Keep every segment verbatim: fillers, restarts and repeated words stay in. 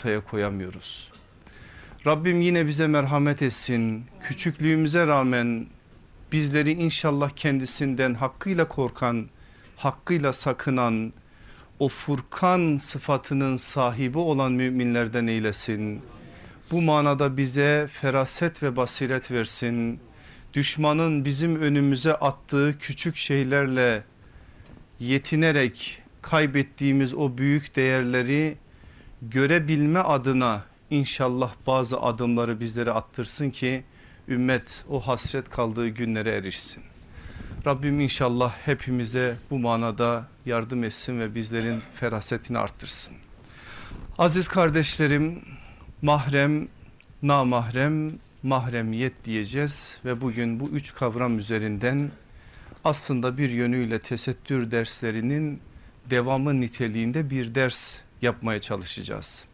ortaya koyamıyoruz. Rabbim yine bize merhamet etsin. Küçüklüğümüze rağmen bizleri inşallah kendisinden hakkıyla korkan, hakkıyla sakınan, o Furkan sıfatının sahibi olan müminlerden eylesin. Bu manada bize feraset ve basiret versin. Düşmanın bizim önümüze attığı küçük şeylerle yetinerek kaybettiğimiz o büyük değerleri görebilme adına İnşallah bazı adımları bizlere attırsın ki ümmet o hasret kaldığı günlere erişsin. Rabbim inşallah hepimize bu manada yardım etsin ve bizlerin ferasetini arttırsın. Aziz kardeşlerim, mahrem, namahrem, mahremiyet diyeceğiz ve bugün bu üç kavram üzerinden aslında bir yönüyle tesettür derslerinin devamı niteliğinde bir ders yapmaya çalışacağız.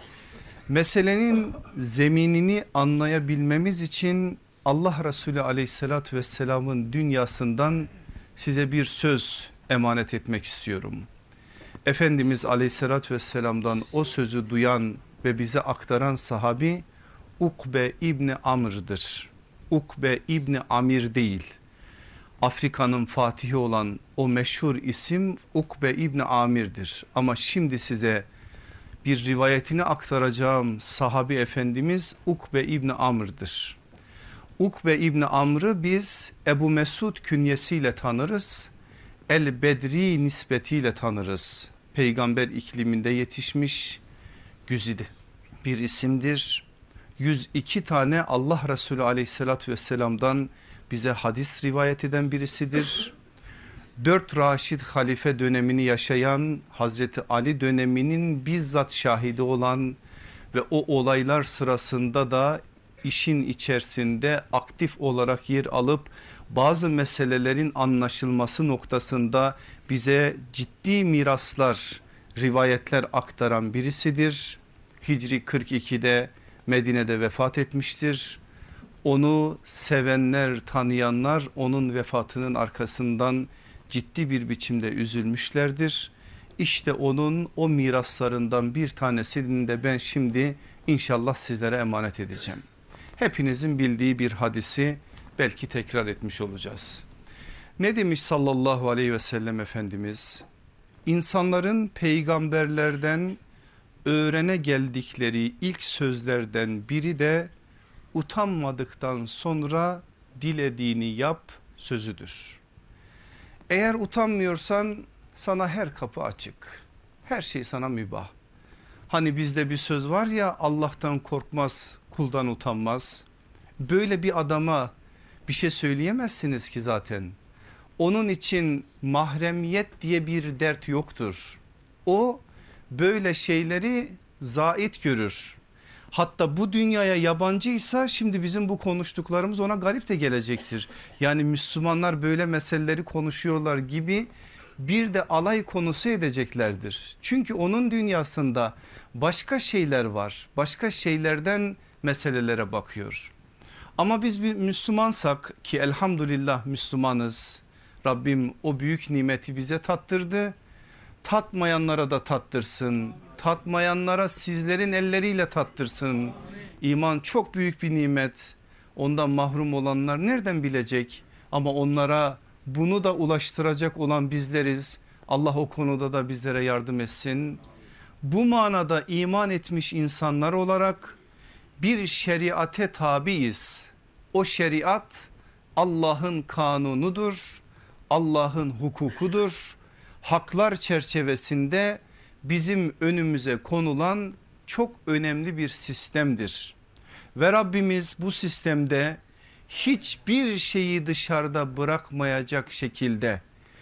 Meselenin zeminini anlayabilmemiz için Allah Resulü aleyhissalatü vesselamın dünyasından size bir söz emanet etmek istiyorum. Efendimiz aleyhissalatü vesselamdan o sözü duyan ve bize aktaran sahabi Ukbe İbni Amr'dır. Ukbe İbni Amir değil. Afrika'nın fatihi olan o meşhur isim Ukbe İbni Amir'dir. Ama şimdi size bir rivayetini aktaracağım sahabi efendimiz Ukbe İbni Amr'dır. Ukbe İbni Amr'ı biz Ebu Mesud künyesiyle tanırız. El Bedri nispetiyle tanırız. Peygamber ikliminde yetişmiş güzide bir isimdir. yüz iki tane Allah Resulü aleyhissalatü vesselam'dan bize hadis rivayet eden birisidir. Dört Raşid halife dönemini yaşayan, Hazreti Ali döneminin bizzat şahidi olan ve o olaylar sırasında da işin içerisinde aktif olarak yer alıp bazı meselelerin anlaşılması noktasında bize ciddi miraslar, rivayetler aktaran birisidir. Hicri kırk iki'de Medine'de vefat etmiştir. Onu sevenler, tanıyanlar onun vefatının arkasından ciddi bir biçimde üzülmüşlerdir. İşte onun o miraslarından bir tanesini de ben şimdi inşallah sizlere emanet edeceğim. Hepinizin bildiği bir hadisi belki tekrar etmiş olacağız. Ne demiş sallallahu aleyhi ve sellem Efendimiz? İnsanların peygamberlerden öğrene geldikleri ilk sözlerden biri de utanmadıktan sonra dilediğini yap sözüdür. Eğer utanmıyorsan sana her kapı açık. Her şey sana mübah. Hani bizde bir söz var ya, Allah'tan korkmaz, kuldan utanmaz. Böyle bir adama bir şey söyleyemezsiniz ki zaten. Onun için mahremiyet diye bir dert yoktur. O böyle şeyleri zait görür. Hatta bu dünyaya yabancıysa şimdi bizim bu konuştuklarımız ona garip de gelecektir. Yani Müslümanlar böyle meseleleri konuşuyorlar gibi bir de alay konusu edeceklerdir. Çünkü onun dünyasında başka şeyler var. Başka şeylerden meselelere bakıyor. Ama biz bir Müslümansak ki elhamdülillah Müslümanız. Rabbim o büyük nimeti bize tattırdı. Tatmayanlara da tattırsın. Tatmayanlara sizlerin elleriyle tattırsın. İman çok büyük bir nimet. Ondan mahrum olanlar nereden bilecek? Ama onlara bunu da ulaştıracak olan bizleriz. Allah o konuda da bizlere yardım etsin. Bu manada iman etmiş insanlar olarak bir şeriate tabiiz. O şeriat Allah'ın kanunudur. Allah'ın hukukudur. Haklar çerçevesinde bizim önümüze konulan çok önemli bir sistemdir. Ve Rabbimiz bu sistemde hiçbir şeyi dışarıda bırakmayacak şekilde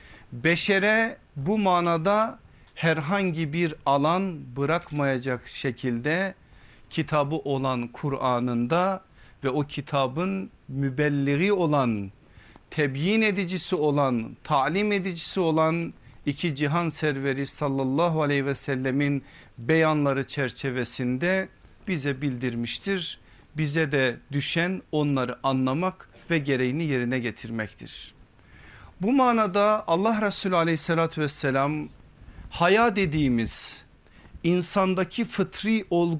beşere bu manada herhangi bir alan bırakmayacak şekilde kitabı olan Kur'an'ında ve o kitabın mübelliği olan, tebyin edicisi olan, talim edicisi olan iki cihan serveri sallallahu aleyhi ve sellemin beyanları çerçevesinde bize bildirmiştir. Bize de düşen onları anlamak ve gereğini yerine getirmektir. Bu manada Allah Resulü aleyhissalatü vesselam haya dediğimiz insandaki fıtri olgu